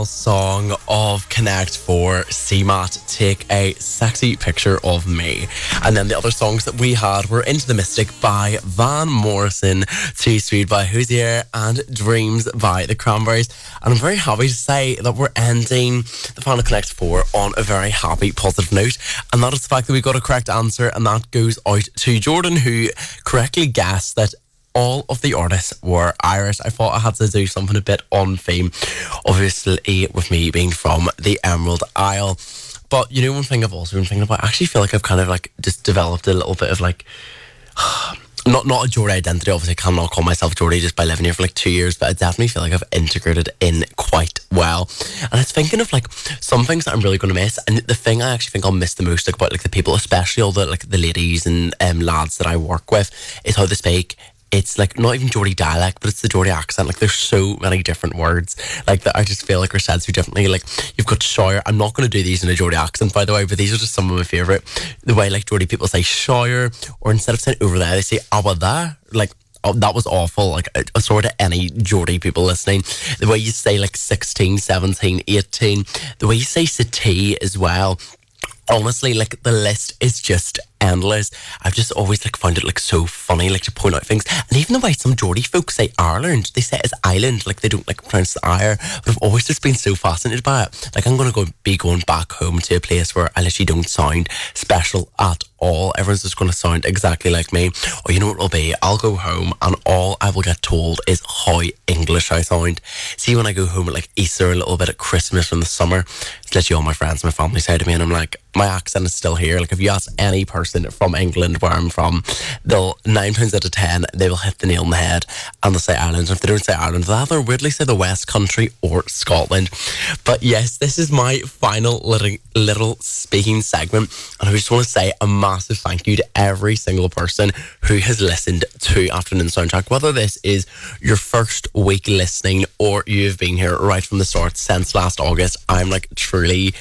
Song of Connect for CMAT, Take a Sexy Picture of Me. And then the other songs that we had were Into the Mystic by Van Morrison, Too Sweet by Hozier, and Dreams by the Cranberries. And I'm very happy to say that we're ending the Final Connect 4 on a very happy, positive note. And that is the fact that we got a correct answer, and that goes out to Jordan, who correctly guessed that all of the artists were Irish. I thought I had to do something a bit on theme, obviously with me being from the Emerald Isle. But you know, one thing I've also been thinking about, I actually feel like I've kind of like just developed a little bit of like not a Geordie identity. Obviously I cannot call myself Geordie just by living here for like 2 years, but I definitely feel like I've integrated in quite well. And I was thinking of like some things that I'm really going to miss, and the thing I actually think I'll miss the most, like about like the people, especially all the like the ladies and lads that I work with, is how they speak. It's like not even Geordie dialect, but it's the Geordie accent. Like there's so many different words like that I just feel like are said so differently. Like you've got shower. I'm not going to do these in a Geordie accent, by the way, but these are just some of my favourite. The way like Geordie people say shower, or instead of saying over there, they say awa there. Like, oh, that was awful. Like, sorry to any Geordie people listening. The way you say like 16, 17, 18. The way you say city as well. Honestly, like the list is just endless. I've just always like found it like so funny, like to point out things. And even the way some Geordie folks say Ireland, they say it as island, like they don't like pronounce the ire. But I've always just been so fascinated by it. Like I'm going to be going back home to a place where I literally don't sound special at all. Everyone's just going to sound exactly like me. Or you know what it'll be? I'll go home and all I will get told is how English I sound. See, when I go home at like Easter, a little bit at Christmas in the summer, it's literally all my friends, my family say to me, and I'm like, my accent is still here. Like if you ask any person from England where I'm from, they'll 9 times out of 10 they will hit the nail on the head and they'll say Ireland. And if they don't say Ireland, they'll either weirdly say the West Country or Scotland. But yes, this is my final little speaking segment, and I just want to say a massive thank you to every single person who has listened to Afternoon Soundtrack. Whether this is your first week listening or you've been here right from the start since last August, I'm like truly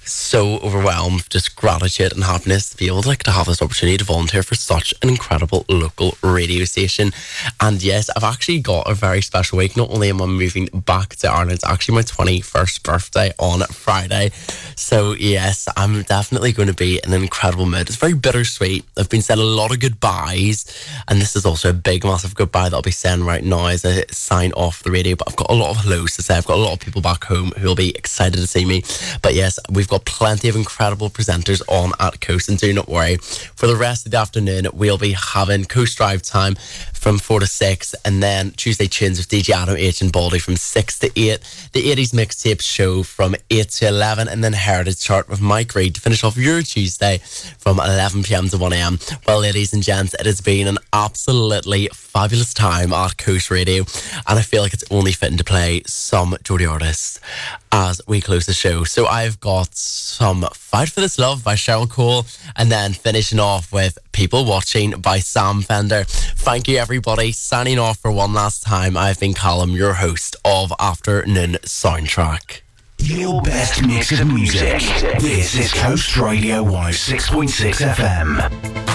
so overwhelmed, just gratitude and happiness to be able to like to have this opportunity to volunteer for such an incredible local radio station. And yes, I've actually got a very special week. Not only am I moving back to Ireland, it's actually my 21st birthday on Friday. So yes, I'm definitely going to be in an incredible mood. It's very bittersweet. I've been saying a lot of goodbyes, and this is also a big massive goodbye that I'll be saying right now as I sign off the radio. But I've got a lot of hellos to say. I've got a lot of people back home who will be excited to see me. But yes, we've got plenty of incredible presenters on at Coast, and do not worry, for the rest of the afternoon we'll be having Coast Drive Time from 4 to 6, and then Tuesday Tunes with DJ Adam H and Baldy from 6 to 8, the 80s Mixtape Show from 8 to 11, and then Heritage Chart with Mike Reid to finish off your Tuesday from 11pm to 1am. Well, ladies and gents, it has been an absolutely fabulous time at Coast Radio, and I feel like it's only fitting to play some Geordie artists as we close the show. So I've got some Fight for This Love by Cheryl Cole, and then finishing off with People Watching by Sam Fender. Thank you everybody. Signing off for one last time, I've been Callum, your host of Afternoon Soundtrack. Your best mix of music. This is Coast Radio 106.6 FM.